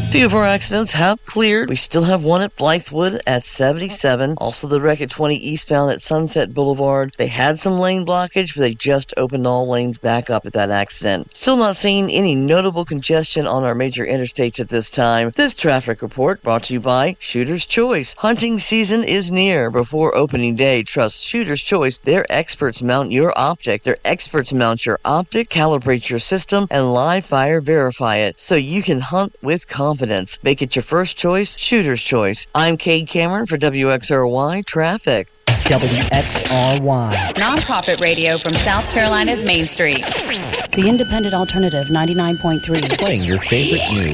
Few of our accidents have cleared. We still have one at Blythewood at 77. Also the wreck at 20 eastbound at Sunset Boulevard. They had some lane blockage, but they just opened all lanes back up at that accident. Still not seeing any notable congestion on our major interstates at this time. This traffic report brought to you by Shooter's Choice. Hunting season is near. Before opening day, trust Shooter's Choice. Their experts mount your optic. Their experts mount your optic, calibrate your system, and live fire verify it so you can hunt with confidence. Make it your first choice, Shooter's Choice. I'm Cade Cameron for WXRY Traffic. WXRY. Nonprofit radio from South Carolina's Main Street. The Independent Alternative 99.3. Playing your favorite news.